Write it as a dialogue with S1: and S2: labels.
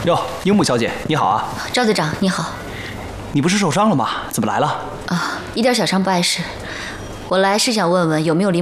S1: 哟，樱木小姐，你好啊！
S2: 赵队长，你好。
S1: 你不是受伤了吗？怎么来了？
S2: 一点小伤不碍事。我来是想问问有没有